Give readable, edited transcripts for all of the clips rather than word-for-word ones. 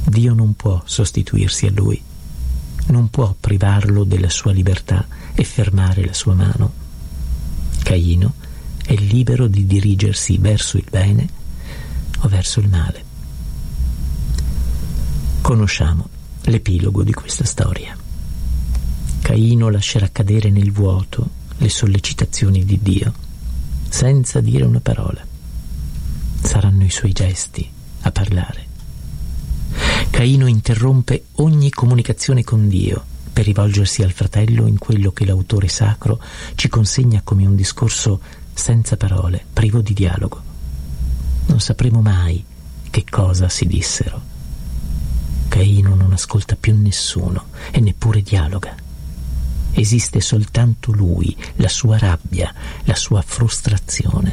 Dio non può sostituirsi a lui, non può privarlo della sua libertà e fermare la sua mano. Caino è libero di dirigersi verso il bene o verso il male. Conosciamo l'epilogo di questa storia. Caino lascerà cadere nel vuoto le sollecitazioni di Dio, senza dire una parola. Saranno i suoi gesti a parlare. Caino interrompe ogni comunicazione con Dio per rivolgersi al fratello in quello che l'autore sacro ci consegna come un discorso senza parole, privo di dialogo. Non sapremo mai che cosa si dissero. Caino non ascolta più nessuno e neppure dialoga. Esiste soltanto lui, la sua rabbia, la sua frustrazione.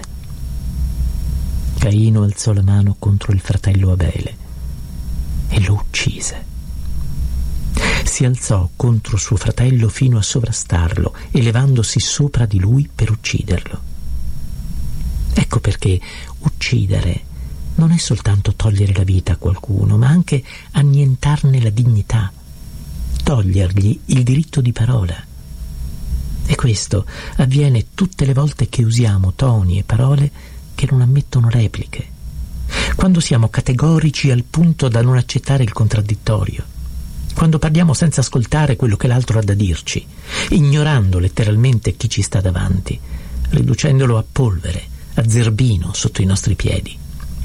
Caino alzò la mano contro il fratello Abele e lo uccise. Si alzò contro suo fratello fino a sovrastarlo, elevandosi sopra di lui per ucciderlo. Ecco perché uccidere non è soltanto togliere la vita a qualcuno, ma anche annientarne la dignità, togliergli il diritto di parola. E questo avviene tutte le volte che usiamo toni e parole che non ammettono repliche, quando siamo categorici al punto da non accettare il contraddittorio, quando parliamo senza ascoltare quello che l'altro ha da dirci, ignorando letteralmente chi ci sta davanti, riducendolo a polvere, a zerbino sotto i nostri piedi.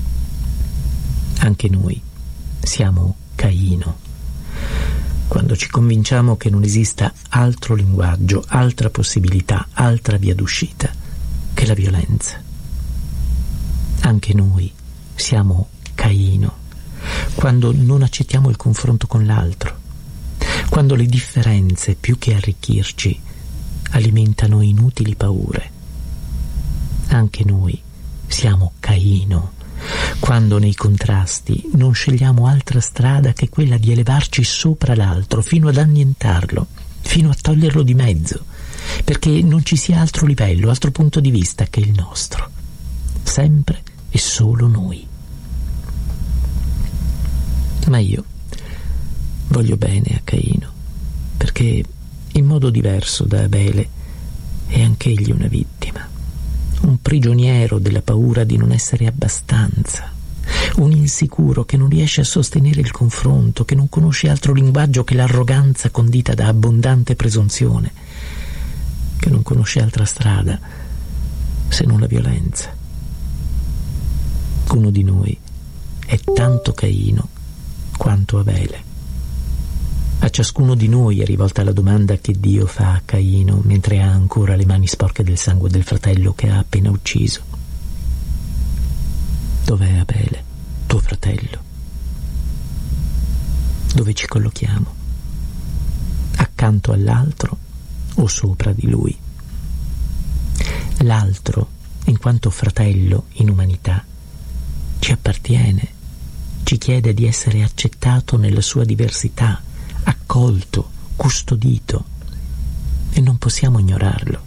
Anche noi siamo Caino, quando ci convinciamo che non esista altro linguaggio, altra possibilità, altra via d'uscita che la violenza. Anche noi siamo Caino, quando non accettiamo il confronto con l'altro, quando le differenze, più che arricchirci, alimentano inutili paure. Anche noi siamo Caino, quando nei contrasti non scegliamo altra strada che quella di elevarci sopra l'altro fino ad annientarlo, fino a toglierlo di mezzo, perché non ci sia altro livello, altro punto di vista che il nostro, sempre e solo noi. Ma io voglio bene a Caino, perché in modo diverso da Abele è anch'egli una vittima, un prigioniero della paura di non essere abbastanza, un insicuro che non riesce a sostenere il confronto, che non conosce altro linguaggio che l'arroganza condita da abbondante presunzione, che non conosce altra strada se non la violenza. Uno di noi è tanto Caino quanto Abele. A ciascuno di noi è rivolta la domanda che Dio fa a Caino mentre ha ancora le mani sporche del sangue del fratello che ha appena ucciso. Dov'è Abele, tuo fratello? Dove ci collochiamo? Accanto all'altro o sopra di lui? L'altro, in quanto fratello in umanità, ci appartiene, ci chiede di essere accettato nella sua diversità, accolto, custodito, e non possiamo ignorarlo.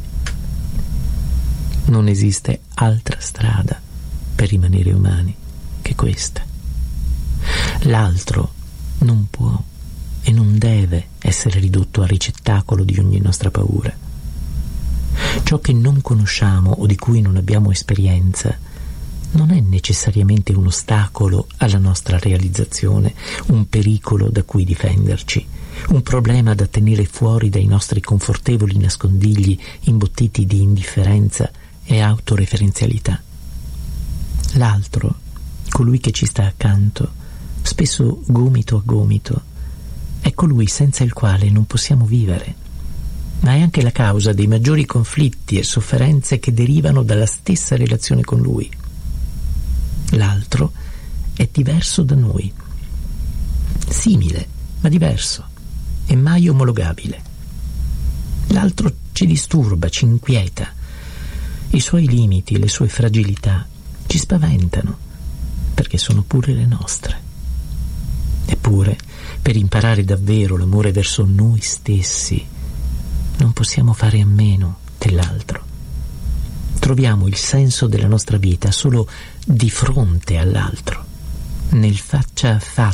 Non esiste altra strada per rimanere umani che questa. L'altro non può e non deve essere ridotto a ricettacolo di ogni nostra paura. Ciò che non conosciamo o di cui non abbiamo esperienza non è necessariamente un ostacolo alla nostra realizzazione, un pericolo da cui difenderci, un problema da tenere fuori dai nostri confortevoli nascondigli imbottiti di indifferenza e autoreferenzialità. L'altro, colui che ci sta accanto, spesso gomito a gomito, è colui senza il quale non possiamo vivere, ma è anche la causa dei maggiori conflitti e sofferenze che derivano dalla stessa relazione con lui. L'altro è diverso da noi, simile ma diverso e mai omologabile. L'altro ci disturba, ci inquieta. I suoi limiti, le sue fragilità ci spaventano, perché sono pure le nostre. Eppure, per imparare davvero l'amore verso noi stessi, non possiamo fare a meno dell'altro. Troviamo il senso della nostra vita solo di fronte all'altro, nel faccia a faccia